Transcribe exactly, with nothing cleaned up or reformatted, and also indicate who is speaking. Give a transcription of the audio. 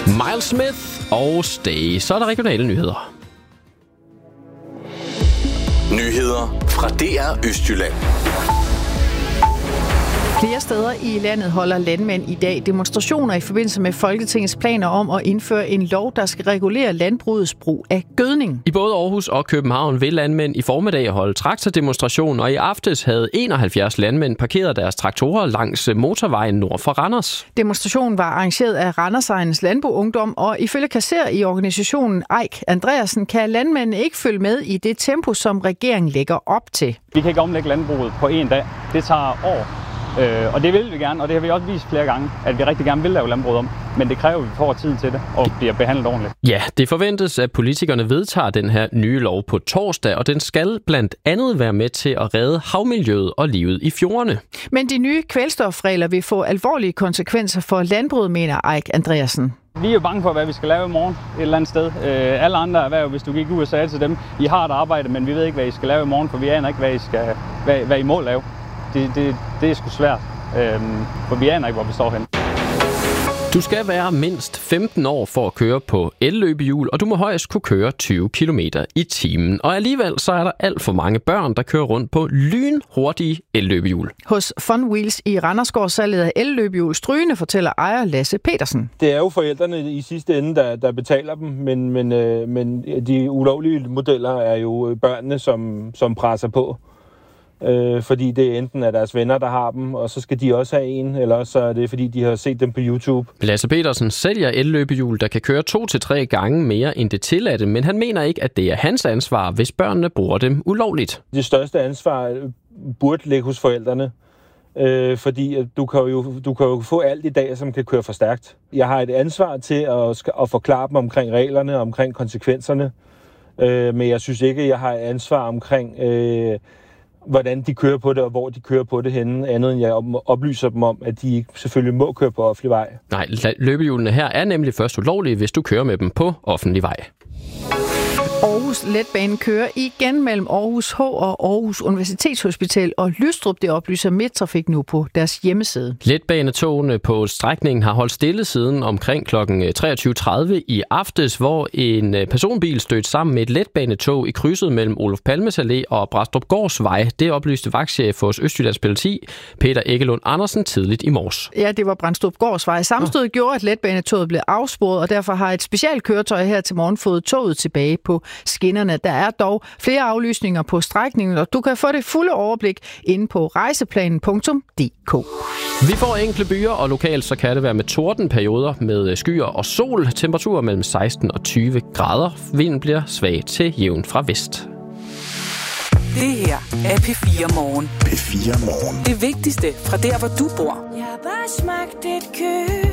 Speaker 1: Miles Smith og Stay. Så er der regionale nyheder.
Speaker 2: Nyheder fra D R Østjylland.
Speaker 3: Flere steder i landet holder landmænd i dag demonstrationer i forbindelse med Folketingets planer om at indføre en lov, der skal regulere landbrugets brug af gødning.
Speaker 1: I både Aarhus og København vil landmænd i formiddag holde traktordemonstration, og i aftes havde enoghalvfjerds landmænd parkeret deres traktorer langs motorvejen nord for Randers.
Speaker 3: Demonstrationen var arrangeret af Randersegnens Landbrug Ungdom, og ifølge kasserer i organisationen Eik Andreasen kan landmændene ikke følge med i det tempo, som regeringen lægger op til.
Speaker 4: Vi kan ikke omlægge landbruget på en dag. Det tager år. Øh, og det vil vi gerne, og det har vi også vist flere gange, at vi rigtig gerne vil lave landbruget om. Men det kræver, at vi får tid til det og bliver behandlet ordentligt.
Speaker 1: Ja, det forventes, at politikerne vedtager den her nye lov på torsdag, og den skal blandt andet være med til at redde havmiljøet og livet i fjordene.
Speaker 3: Men de nye kvælstofregler vil få alvorlige konsekvenser for landbruget, mener Eik Andreasen.
Speaker 4: Vi er jo bange for, hvad vi skal lave i morgen et eller andet sted. Øh, alle andre erhverv, hvis du gik ud og sagde til dem, I har et arbejde, men vi ved ikke, hvad I skal lave i morgen, for vi aner ikke, hvad I, skal, hvad, hvad I må lave. Det, det, det er sgu svært, øhm, for vi aner ikke, hvor vi står hen.
Speaker 1: Du skal være mindst femten år for at køre på elløbehjul, og du må højst kunne køre tyve kilometer i timen. Og alligevel så er der alt for mange børn, der kører rundt på lynhurtige elløbehjul.
Speaker 3: Hos Fun Wheels i Randers går salget af elløbehjul strygende, fortæller ejer Lasse Petersen.
Speaker 5: Det er jo forældrene i sidste ende, der, der betaler dem, men, men, øh, men de ulovlige modeller er jo børnene, som, som presser på. Øh, fordi det enten er deres venner, der har dem, og så skal de også have en, eller så er det, fordi de har set dem på YouTube.
Speaker 1: Lasse Petersen sælger elløbehjul, der kan køre to til tre gange mere end det tilladte, men han mener ikke, at det er hans ansvar, hvis børnene bruger dem ulovligt.
Speaker 5: Det største ansvar burde ligge hos forældrene, øh, fordi du kan, jo, du kan jo få alt i dag, som kan køre for stærkt. Jeg har et ansvar til at, at forklare dem omkring reglerne, omkring konsekvenserne, øh, men jeg synes ikke, at jeg har et ansvar omkring Øh, hvordan de kører på det, og hvor de kører på det henne, andet end jeg oplyser dem om, at de selvfølgelig må køre på offentlig vej.
Speaker 1: Nej, løbehjulene her er nemlig først ulovlige, hvis du kører med dem på offentlig vej.
Speaker 3: Aarhus Letbane kører igen mellem Aarhus H og Aarhus Universitetshospital og Lystrup, det oplyser Midttrafik nu på deres hjemmeside.
Speaker 1: Letbanetogene på strækningen har holdt stille siden omkring klokken treogtyve tredive i aftes, hvor en personbil stødte sammen med et letbanetog i krydset mellem Olof Palmes Allé og Brastrupgårds Vej. Det oplyste vagtchef hos Østjyllands Politi, Peter Ekkelund Andersen, tidligt i morges.
Speaker 3: Ja, det var Brastrupgårds Vej. Sammenstødet oh. gjorde, at letbanetoget blev afsporet, og derfor har et specialkøretøj her til morgen fået toget tilbage på skinnerne. Der er dog flere aflysninger på strækningen, og du kan få det fulde overblik inde på rejseplanen punktum d k.
Speaker 1: Vi får enkle byer, og lokalt så kan det være med tordenperioder med skyer og sol. Temperaturer mellem seksten og tyve grader. Vinden bliver svag til jævn fra vest.
Speaker 6: Det her er P fire Morgen.
Speaker 2: P fire Morgen.
Speaker 6: Det vigtigste fra der, hvor du bor.
Speaker 7: Jeg har bare smagt et kød.